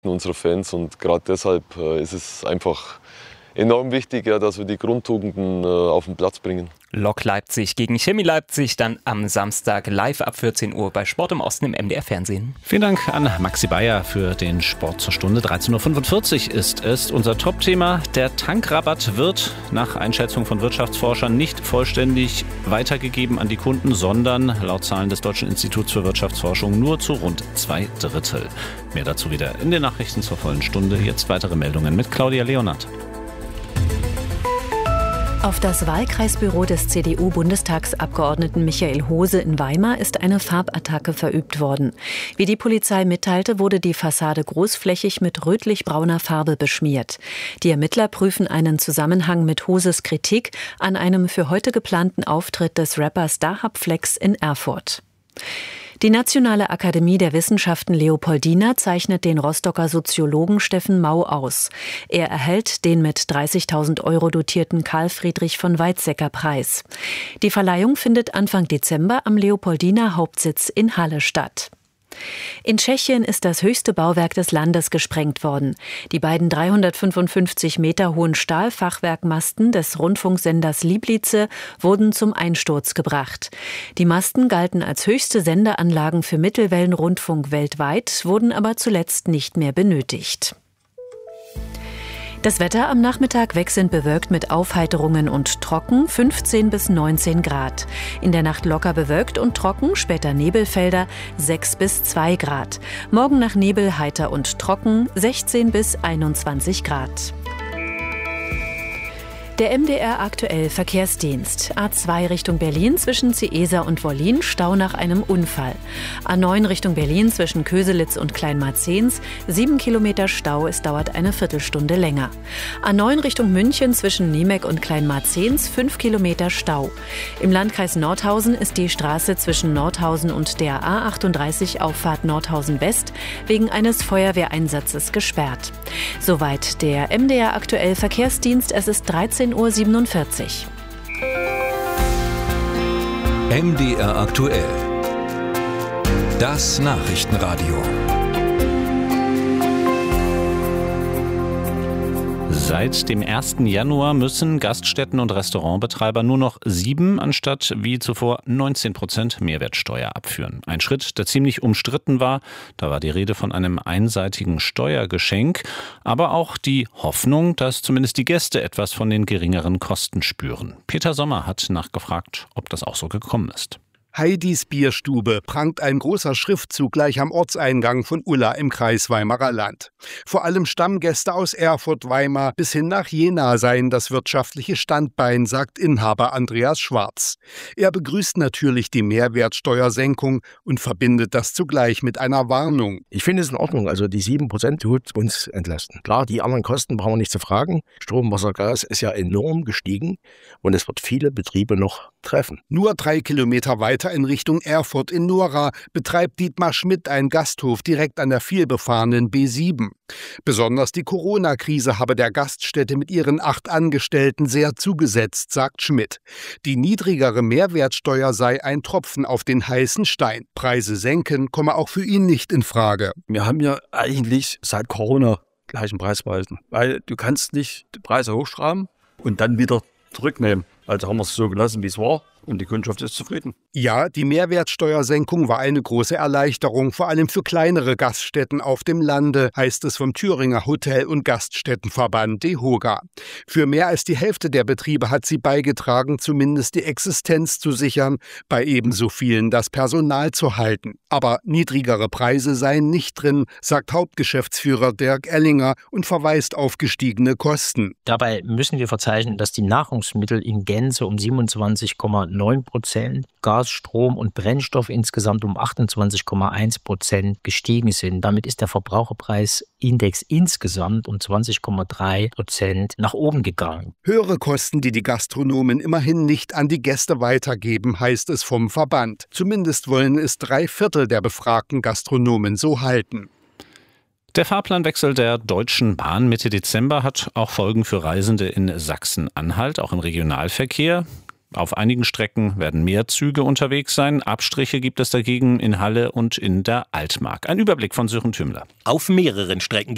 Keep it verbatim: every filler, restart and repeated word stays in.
unserer Fans. Und gerade deshalb äh, ist es einfach enorm wichtig, ja, dass wir die Grundtugenden äh, auf den Platz bringen. Lok Leipzig gegen Chemie Leipzig, dann am Samstag live ab vierzehn Uhr bei Sport im Osten im M D R Fernsehen. Vielen Dank an Maxi Bayer für den Sport zur Stunde. dreizehn Uhr fünfundvierzig ist es. Unser Top-Thema: Der Tankrabatt wird nach Einschätzung von Wirtschaftsforschern nicht vollständig weitergegeben an die Kunden, sondern laut Zahlen des Deutschen Instituts für Wirtschaftsforschung nur zu rund zwei Drittel. Mehr dazu wieder in den Nachrichten zur vollen Stunde. Jetzt weitere Meldungen mit Claudia Leonard. Auf das Wahlkreisbüro des C D U-Bundestagsabgeordneten Michael Hose in Weimar ist eine Farbattacke verübt worden. Wie die Polizei mitteilte, wurde die Fassade großflächig mit rötlich-brauner Farbe beschmiert. Die Ermittler prüfen einen Zusammenhang mit Hoses Kritik an einem für heute geplanten Auftritt des Rappers Dahab Flex in Erfurt. Die Nationale Akademie der Wissenschaften Leopoldina zeichnet den Rostocker Soziologen Steffen Mau aus. Er erhält den mit dreißigtausend Euro dotierten Karl-Friedrich von Weizsäcker-Preis. Die Verleihung findet Anfang Dezember am Leopoldina Hauptsitz in Halle statt. In Tschechien ist das höchste Bauwerk des Landes gesprengt worden. Die beiden dreihundertfünfundfünfzig Meter hohen Stahlfachwerkmasten des Rundfunksenders Liblice wurden zum Einsturz gebracht. Die Masten galten als höchste Sendeanlagen für Mittelwellenrundfunk weltweit, wurden aber zuletzt nicht mehr benötigt. Das Wetter am Nachmittag wechselnd bewölkt mit Aufheiterungen und trocken, fünfzehn bis neunzehn Grad. In der Nacht locker bewölkt und trocken, später Nebelfelder, sechs bis zwei Grad. Morgen nach Nebel heiter und trocken, sechzehn bis einundzwanzig Grad. Der M D R aktuell Verkehrsdienst. A zwei Richtung Berlin zwischen Ciesa und Wollin, Stau nach einem Unfall. A neun Richtung Berlin zwischen Köselitz und Kleinmarzens, sieben Kilometer Stau, es dauert eine Viertelstunde länger. A neun Richtung München zwischen Niemek und Kleinmarzens, fünf Kilometer Stau. Im Landkreis Nordhausen ist die Straße zwischen Nordhausen und der A achtunddreißig Auffahrt Nordhausen West wegen eines Feuerwehreinsatzes gesperrt. Soweit der M D R aktuell Verkehrsdienst. Es ist dreizehn Uhr siebenundvierzig. M D R aktuell. Das Nachrichtenradio. Seit dem ersten Januar müssen Gaststätten und Restaurantbetreiber nur noch sieben anstatt wie zuvor neunzehn Prozent Mehrwertsteuer abführen. Ein Schritt, der ziemlich umstritten war. Da war die Rede von einem einseitigen Steuergeschenk, aber auch die Hoffnung, dass zumindest die Gäste etwas von den geringeren Kosten spüren. Peter Sommer hat nachgefragt, ob das auch so gekommen ist. Heidis Bierstube prangt ein großer Schriftzug gleich am Ortseingang von Ulla im Kreis Weimarer Land. Vor allem Stammgäste aus Erfurt, Weimar bis hin nach Jena seien das wirtschaftliche Standbein, sagt Inhaber Andreas Schwarz. Er begrüßt natürlich die Mehrwertsteuersenkung und verbindet das zugleich mit einer Warnung. Ich finde es in Ordnung, also die sieben Prozent tut uns entlasten. Klar, die anderen Kosten brauchen wir nicht zu fragen. Strom, Wasser, Gas ist ja enorm gestiegen und es wird viele Betriebe noch treffen. Nur drei Kilometer weiter in Richtung Erfurt in Nora betreibt Dietmar Schmidt einen Gasthof direkt an der vielbefahrenen B sieben. Besonders die Corona-Krise habe der Gaststätte mit ihren acht Angestellten sehr zugesetzt, sagt Schmidt. Die niedrigere Mehrwertsteuer sei ein Tropfen auf den heißen Stein. Preise senken komme auch für ihn nicht in Frage. Wir haben ja eigentlich seit Corona gleichen Preisweisen, weil du kannst nicht die Preise hochschrauben und dann wieder zurücknehmen. Also haben wir es so gelassen, wie es war. Und die Kundschaft ist zufrieden. Ja, die Mehrwertsteuersenkung war eine große Erleichterung, vor allem für kleinere Gaststätten auf dem Lande, heißt es vom Thüringer Hotel- und Gaststättenverband DEHOGA. Für mehr als die Hälfte der Betriebe hat sie beigetragen, zumindest die Existenz zu sichern, bei ebenso vielen das Personal zu halten. Aber niedrigere Preise seien nicht drin, sagt Hauptgeschäftsführer Dirk Ellinger und verweist auf gestiegene Kosten. Dabei müssen wir verzeichnen, dass die Nahrungsmittel in Gänze um siebenundzwanzig Komma neun Prozent, Gas, Strom und Brennstoff insgesamt um achtundzwanzig Komma eins Prozent gestiegen sind. Damit ist der Verbraucherpreisindex insgesamt um zwanzig Komma drei Prozent nach oben gegangen. Höhere Kosten, die die Gastronomen immerhin nicht an die Gäste weitergeben, heißt es vom Verband. Zumindest wollen es drei Viertel der befragten Gastronomen so halten. Der Fahrplanwechsel der Deutschen Bahn Mitte Dezember hat auch Folgen für Reisende in Sachsen-Anhalt, auch im Regionalverkehr. Auf einigen Strecken werden mehr Züge unterwegs sein. Abstriche gibt es dagegen in Halle und in der Altmark. Ein Überblick von Sören Tümmler. Auf mehreren Strecken